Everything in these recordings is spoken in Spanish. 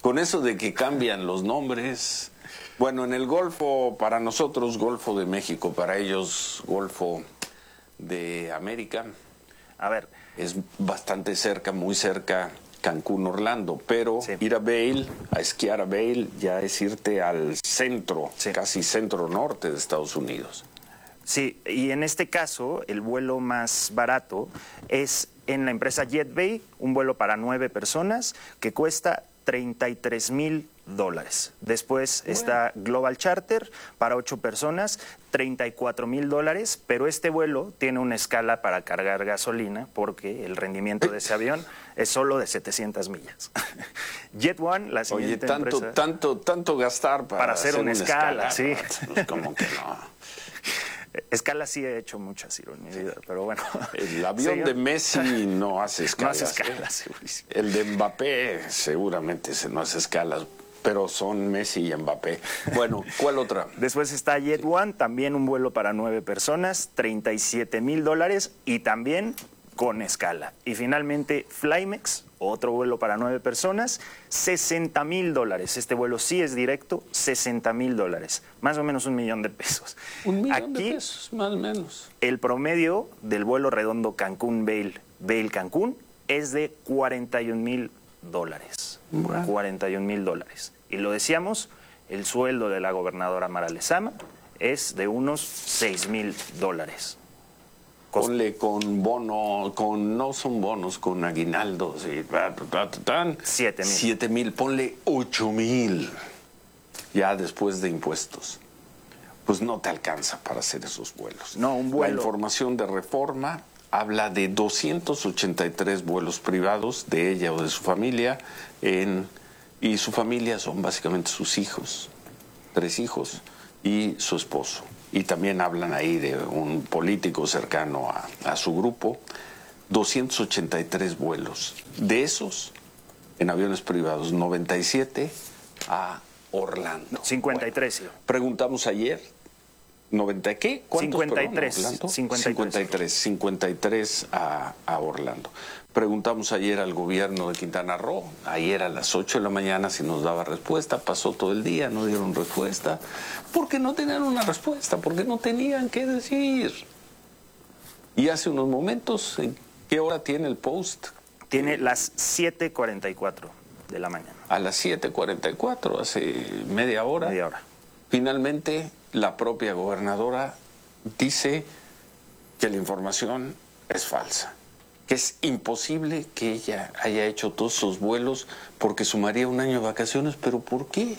Con eso de que cambian los nombres. Bueno, en el Golfo, para nosotros, Golfo de México, para ellos, Golfo de América. A ver. Es bastante cerca, muy cerca, Cancún, Orlando, pero ir a Vail, a esquiar a Vail, ya es irte al centro, casi centro norte de Estados Unidos. Sí, y en este caso, el vuelo más barato es en la empresa JetBay, un vuelo para 9 personas que cuesta $33,000. Después está Global Charter para 8 personas, $34,000, pero este vuelo tiene una escala para cargar gasolina porque el rendimiento de ese avión es solo de 700 millas. Jet One, la siguiente empresa... tanto gastar para hacer una escala, sí. Pues como que no. Escala sí he hecho muchas, Ciro, en mi vida, pero bueno. El avión de Messi no hace escalas. No hace escalas, segurísimo. El de Mbappé seguramente no hace escalas, pero son Messi y Mbappé. Bueno, ¿cuál otra? Después está Jet One, también un vuelo para 9 personas, $37,000 y también con escala. Y finalmente Flymex, otro vuelo para 9 personas, $60,000. Este vuelo sí es directo, $60,000, más o menos $1 millón. $1 millón de pesos, más o menos. El promedio del vuelo redondo Cancún-Vail, Vail-Cancún, es de $41,000. Bueno. $41,000. Y lo decíamos, el sueldo de la gobernadora Mara Lezama es de unos $6,000. Ponle con bono, no son bonos, con aguinaldos y 7,000. 7,000, ponle 8,000 ya después de impuestos. Pues no te alcanza para hacer esos vuelos. No, un vuelo. La información de Reforma habla de 283 vuelos privados de ella o de su familia, y su familia son básicamente sus hijos, 3 hijos y su esposo. Y también hablan ahí de un político cercano a su grupo. 283 vuelos. De esos, en aviones privados, 97 a Orlando. 53. Bueno, preguntamos ayer, ¿90 qué? ¿Cuántos? 53. Perdón, 53 a Orlando. Preguntamos ayer al gobierno de Quintana Roo, ayer a las 8 de la mañana si nos daba respuesta, pasó todo el día, no dieron respuesta, porque no tenían una respuesta, porque no tenían qué decir. Y hace unos momentos, ¿en qué hora tiene el post? Tiene las 7:44 de la mañana. A las 7:44, hace media hora. Media hora. Finalmente, la propia gobernadora dice que la información es falsa, que es imposible que ella haya hecho todos esos vuelos porque sumaría un año de vacaciones. ¿Pero por qué?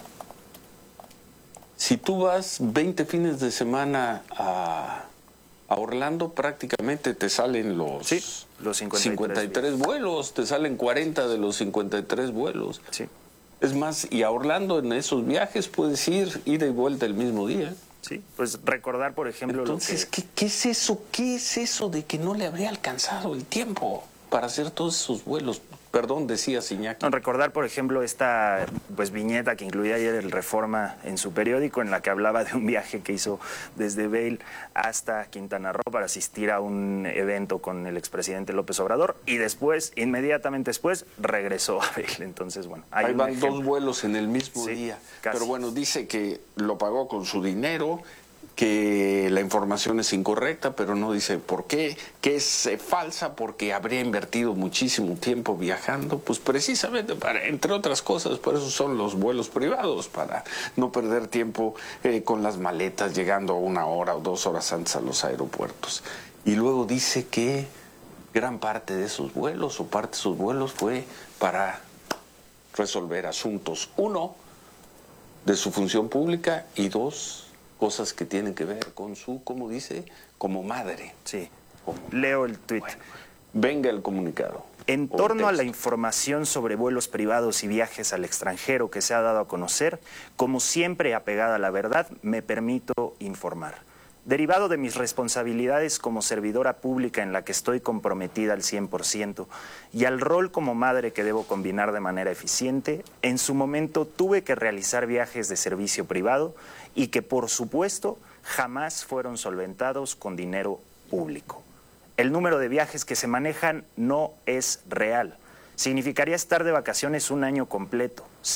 Si tú vas 20 fines de semana a Orlando, prácticamente te salen los 53 vuelos, te salen 40 de los 53 vuelos. Sí. Es más, y a Orlando en esos viajes puedes ir ida y vuelta el mismo día. Sí, pues recordar, por ejemplo, entonces, ¿qué es eso? ¿Qué es eso de que no le habría alcanzado el tiempo para hacer todos esos vuelos? Perdón, decías, Iñaki. No, recordar, por ejemplo, esta viñeta que incluía ayer el Reforma en su periódico, en la que hablaba de un viaje que hizo desde Vail hasta Quintana Roo para asistir a un evento con el expresidente López Obrador, y después, inmediatamente después, regresó a Vail. Entonces, bueno, ahí van 2 vuelos en el mismo día. Casi. Pero bueno, dice que lo pagó con su dinero, que la información es incorrecta, pero no dice por qué, que es falsa porque habría invertido muchísimo tiempo viajando, pues precisamente para, entre otras cosas, por eso son los vuelos privados, para no perder tiempo con las maletas llegando 1 hora o 2 horas antes a los aeropuertos. Y luego dice que gran parte de esos vuelos o parte de esos vuelos fue para resolver asuntos, 1, de su función pública, y 2, cosas que tienen que ver con su, ¿cómo dice? Como madre. Sí. Leo el tuit. Bueno, venga el comunicado. En torno a la información sobre vuelos privados y viajes al extranjero que se ha dado a conocer, como siempre apegada a la verdad, me permito informar. Derivado de mis responsabilidades como servidora pública en la que estoy comprometida al 100% y al rol como madre que debo combinar de manera eficiente, en su momento tuve que realizar viajes de servicio privado y que, por supuesto, jamás fueron solventados con dinero público. El número de viajes que se manejan no es real. Significaría estar de vacaciones un año completo.